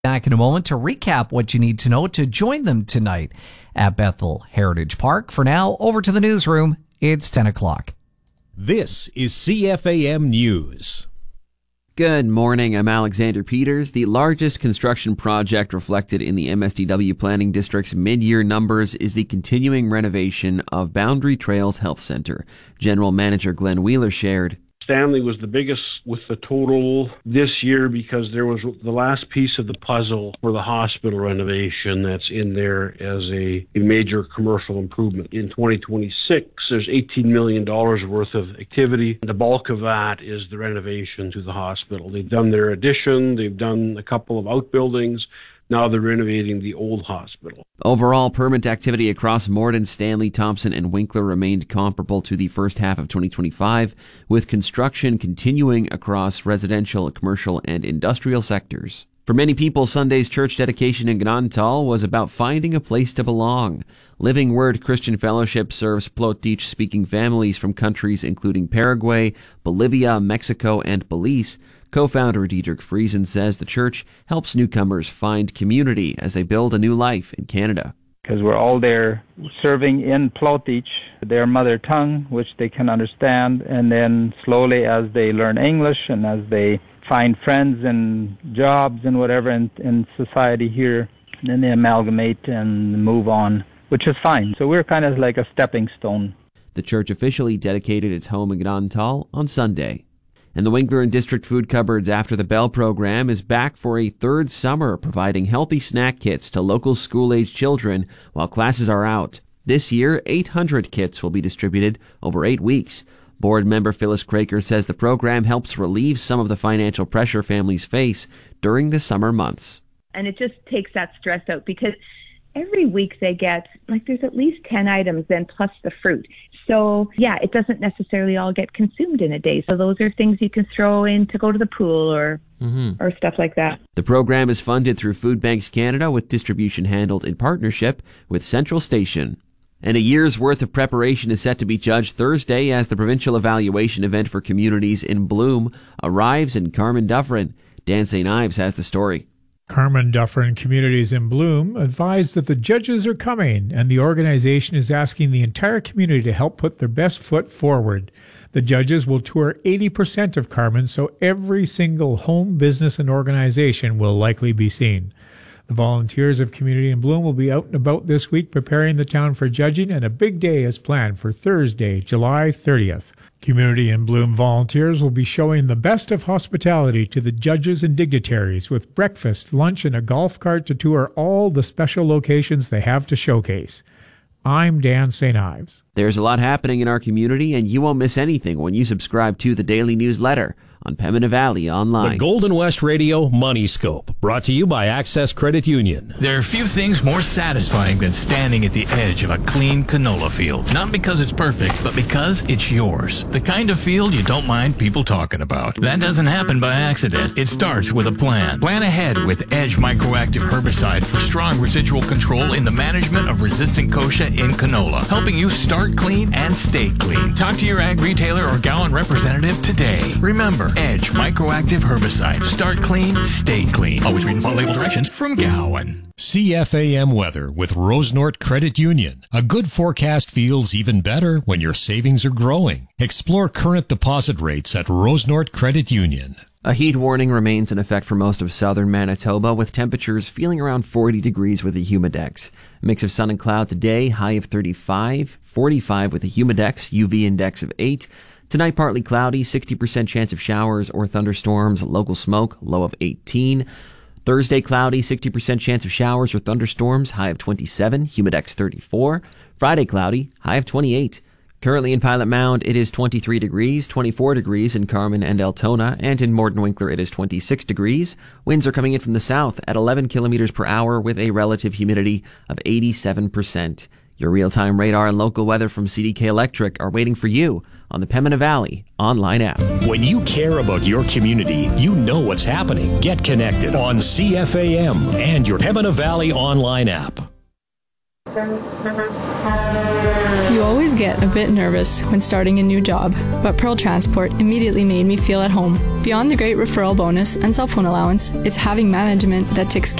Back in a moment to recap what you need to know to join them tonight at Bethel Heritage Park. For now, over to the newsroom. It's 10 o'clock. This is CFAM News. Good morning. I'm Alexander Peters. The largest construction project reflected in the MSDW Planning District's mid-year numbers is the continuing renovation of Boundary Trails Health Center. General Manager Glenn Wheeler shared, Stanley was the biggest with the total this year because there was the last piece of the puzzle for the hospital renovation that's in there as a major commercial improvement. In 2026, there's $18 million worth of activity. The bulk of that is the renovation to the hospital. They've done their addition, they've done a couple of outbuildings. Now they're renovating the old hospital. Overall, permit activity across Morden, Stanley, Thompson, and Winkler remained comparable to the first half of 2025, with construction continuing across residential, commercial, and industrial sectors. For many people, Sunday's church dedication in Gnantal was about finding a place to belong. Living Word Christian Fellowship serves Plotich-speaking families from countries including Paraguay, Bolivia, Mexico, and Belize. Co-founder Diedrich Friesen says the church helps newcomers find community as they build a new life in Canada. Because we're all there serving in Plotich, their mother tongue, which they can understand, and then slowly as they learn English and as they find friends and jobs and whatever in society here, then they amalgamate and move on, which is fine. So we're kind of like a stepping stone. The church officially dedicated its home in Gnantal on Sunday. And the Winkler and District Food Cupboards After the Bell program is back for a third summer, providing healthy snack kits to local school-age children while classes are out. This year, 800 kits will be distributed over 8 weeks. Board member Phyllis Craker says the program helps relieve some of the financial pressure families face during the summer months. And it just takes that stress out because every week they get, there's at least 10 items then plus the fruit. So, it doesn't necessarily all get consumed in a day. So those are things you can throw in to go to the pool or stuff like that. The program is funded through Food Banks Canada with distribution handled in partnership with Central Station. And a year's worth of preparation is set to be judged Thursday as the provincial evaluation event for communities in Bloom arrives in Carmen Dufferin. Dan St. Ives has the story. Carmen Dufferin Communities in Bloom advised that the judges are coming and the organization is asking the entire community to help put their best foot forward. The judges will tour 80% of Carmen, so every single home, business, and organization will likely be seen. The volunteers of Community in Bloom will be out and about this week preparing the town for judging, and a big day is planned for Thursday, July 30th. Community in Bloom volunteers will be showing the best of hospitality to the judges and dignitaries with breakfast, lunch, and a golf cart to tour all the special locations they have to showcase. I'm Dan St. Ives. There's a lot happening in our community, and you won't miss anything when you subscribe to the daily newsletter on Pembina Valley Online. The Golden West Radio Money Scope, brought to you by Access Credit Union. There are few things more satisfying than standing at the edge of a clean canola field. Not because it's perfect, but because it's yours. The kind of field you don't mind people talking about. That doesn't happen by accident. It starts with a plan. Plan ahead with Edge Microactive Herbicide for strong residual control in the management of resistant kochia in canola, helping you start clean and stay clean. Talk to your ag retailer or Gowan representative today. Remember, Edge Microactive Herbicide. Start clean, stay clean. Always read and follow label directions from Gowan. CFAM weather with Rosenort Credit Union. A good forecast feels even better when your savings are growing. Explore current deposit rates at Rosenort Credit Union. A heat warning remains in effect for most of southern Manitoba, with temperatures feeling around 40 degrees with a humidex. A mix of sun and cloud today, high of 35, 45 with a humidex, UV index of 8. Tonight, partly cloudy, 60% chance of showers or thunderstorms, local smoke, low of 18. Thursday, cloudy, 60% chance of showers or thunderstorms, high of 27, humidex 34. Friday, cloudy, high of 28. Currently in Pilot Mound, it is 23 degrees, 24 degrees in Carmen and Altona, and in Morden Winkler, it is 26 degrees. Winds are coming in from the south at 11 kilometers per hour with a relative humidity of 87%. Your real-time radar and local weather from CDK Electric are waiting for you on the Pembina Valley online app. When you care about your community, you know what's happening. Get connected on CFAM and your Pembina Valley online app. You always get a bit nervous when starting a new job, but Pearl Transport immediately made me feel at home. Beyond the great referral bonus and cell phone allowance, it's having management that takes